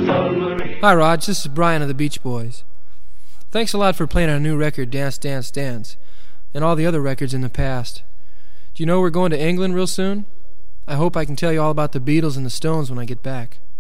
Hi, Raj. This is Brian of the Beach Boys. Thanks a lot for playing our new record, Dance, Dance, Dance, and all the other records in the past. Do you know we're going to England real soon? I hope I can tell you all about the Beatles and the Stones when I get back.